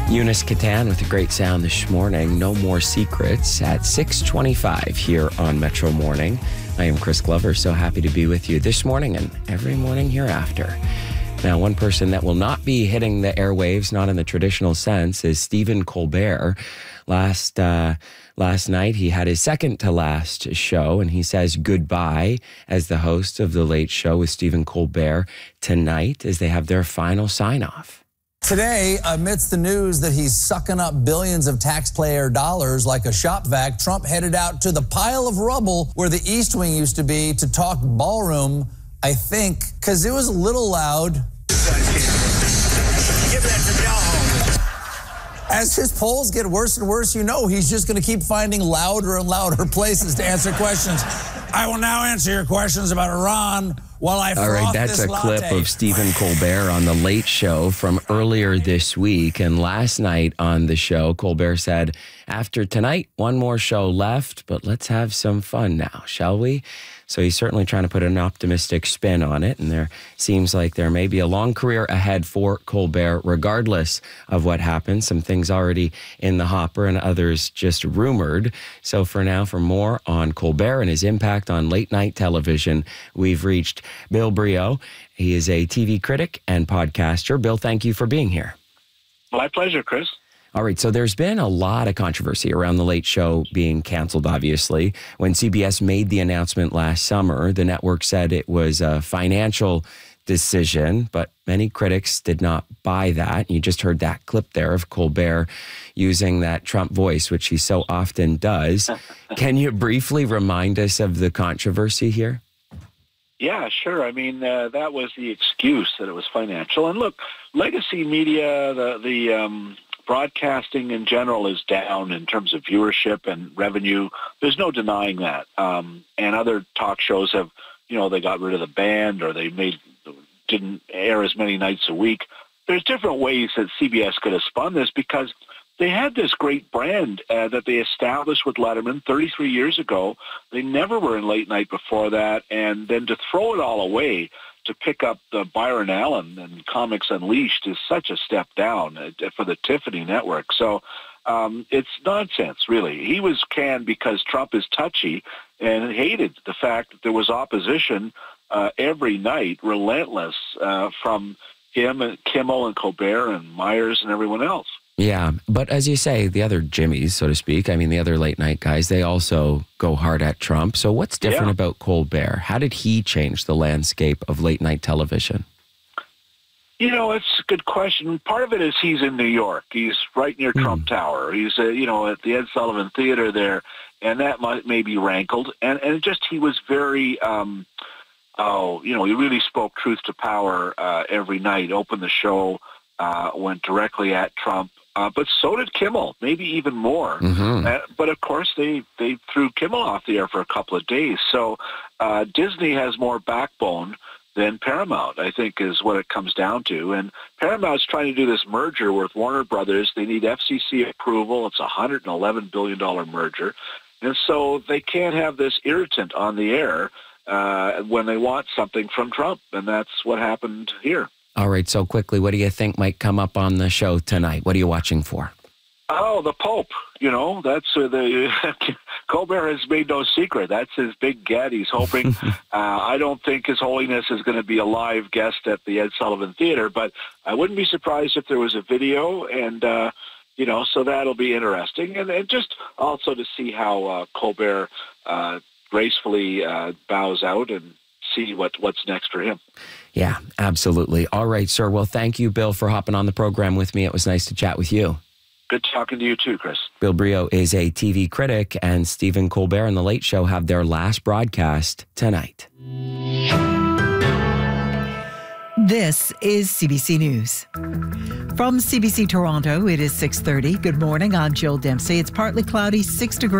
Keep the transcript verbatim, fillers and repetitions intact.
Eunice Catan with a great sound this morning. No More Secrets at six twenty-five here on Metro Morning. I am Chris Glover, so happy to be with you this morning and every morning hereafter. Now, one person that will not be hitting the airwaves, not in the traditional sense, is Stephen Colbert. Last uh, last night, he had his second to last show, and he says goodbye as the host of The Late Show with Stephen Colbert tonight as they have their final sign-off. Today, amidst the news that he's sucking up billions of taxpayer dollars like a shop vac, Trump headed out to the pile of rubble where the East Wing used to be to talk ballroom, I think, because it was a little loud. Give that to y'all. As his polls get worse and worse, you know he's just going to keep finding louder and louder places to answer questions. I will now answer your questions about Iran while I froth All right, that's this a latte. clip of Stephen Colbert on The Late Show from earlier this week. And last night on the show, Colbert said, after tonight, one more show left, but let's have some fun now, shall we? So he's certainly trying to put an optimistic spin on it. And there seems like there may be a long career ahead for Colbert, regardless of what happens. Some things already in the hopper and others just rumored. So for now, for more on Colbert and his impact on late night television, we've reached Bill Brioux. He is a T V critic and podcaster. Bill, thank you for being here. My pleasure, Chris. All right, so there's been a lot of controversy around The Late Show being canceled, obviously. When C B S made the announcement last summer, the network said it was a financial decision, but many critics did not buy that. You just heard that clip there of Colbert using that Trump voice, which he so often does. Can you briefly remind us of the controversy here? Yeah, sure. I mean, uh, that was the excuse that it was financial. And look, legacy media, the the um, broadcasting in general is down in terms of viewership and revenue. There's no denying that. Um, and other talk shows have, you know, they got rid of the band or they made didn't air as many nights a week. There's different ways that C B S could have spun this because they had this great brand uh, that they established with Letterman thirty-three years ago. They never were in late night before that. And then to throw it all away to pick up the Byron Allen and Comics Unleashed is such a step down uh, for the Tiffany network. So um, it's nonsense, really. He was canned because Trump is touchy and hated the fact that there was opposition uh, every night, relentless, uh, from him and Kimmel and Colbert and Myers and everyone else. Yeah, but as you say, the other Jimmys, so to speak, I mean, the other late night guys, they also go hard at Trump. So what's different Yeah. about Colbert? How did he change the landscape of late night television? You know, it's a good question. Part of it is he's in New York. He's right near Trump Mm. Tower. He's, uh, you know, at the Ed Sullivan Theater there, and that might maybe rankled. And, and just he was very, um, oh, you know, he really spoke truth to power uh, every night, opened the show, uh, went directly at Trump. Uh, but so did Kimmel, maybe even more. Mm-hmm. Uh, but, of course, they, they threw Kimmel off the air for a couple of days. So uh, Disney has more backbone than Paramount, I think, is what it comes down to. And Paramount's trying to do this merger with Warner Brothers. They need F C C approval. It's a one hundred eleven billion dollars merger. And so they can't have this irritant on the air uh, when they want something from Trump. And that's what happened here. All right, so quickly, what do you think might come up on the show tonight? What are you watching for? Oh, the Pope, you know, that's uh, the Colbert has made no secret. That's his big get. He's hoping. uh, I don't think His Holiness is going to be a live guest at the Ed Sullivan Theater, but I wouldn't be surprised if there was a video, and, uh, you know, so that'll be interesting. And, and just also to see how uh, Colbert uh, gracefully uh, bows out and see what, what's next for him. Yeah, absolutely. All right, sir. Well, thank you, Bill, for hopping on the program with me. It was nice to chat with you. Good talking to you too, Chris. Bill Brioux is a T V critic, and Stephen Colbert and The Late Show have their last broadcast tonight. This is C B C News. From C B C Toronto, it is six thirty. Good morning. I'm Jill Dempsey. It's partly cloudy, six degrees.